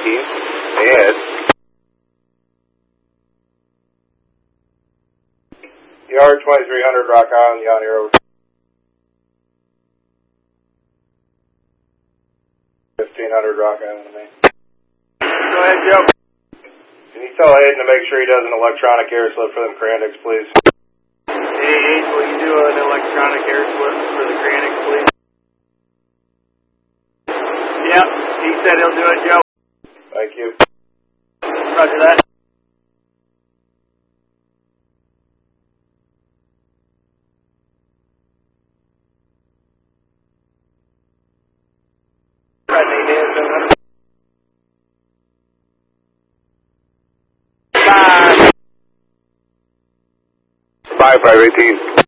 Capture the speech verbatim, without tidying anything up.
eighteen. Yes. Yard twenty-three hundred, Rock Island, Yawner, over. fifteen hundred, Rock Island, to me. Go ahead, Joe. Can you tell Hayden to make sure he does an electronic air slip for them Kranix, please? Hey, Ace, will you do an electronic air slip for the Kranix, please? Yep, he said he'll do it, Joe. Thank you. Roger that. Five, five, eighteen.